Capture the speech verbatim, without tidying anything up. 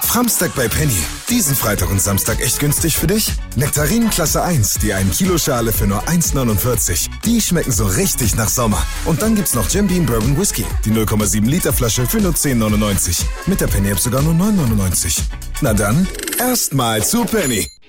Framstack bei Penny. Diesen Freitag und Samstag echt günstig für dich? Nektarinen Klasse eins, die ein Kilo Schale für nur eins neunundvierzig. Die schmecken so richtig nach Sommer. Und dann gibt's noch Jim Beam Bourbon Whisky. Die null Komma sieben Liter Flasche für nur zehn neunundneunzig. Mit der Penny-App sogar nur neun neunundneunzig. Na dann, erstmal zu Penny.